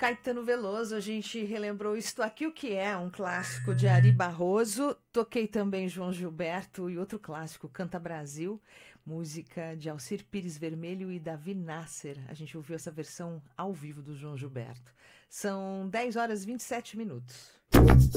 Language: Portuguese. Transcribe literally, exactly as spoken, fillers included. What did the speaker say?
Caetano Veloso, a gente relembrou Isto Aqui o Que É, um clássico de Ari Barroso. Toquei também João Gilberto e outro clássico, Canta Brasil, música de Alcir Pires Vermelho e Davi Nasser. A gente ouviu essa versão ao vivo do João Gilberto. São dez horas e vinte e sete minutos.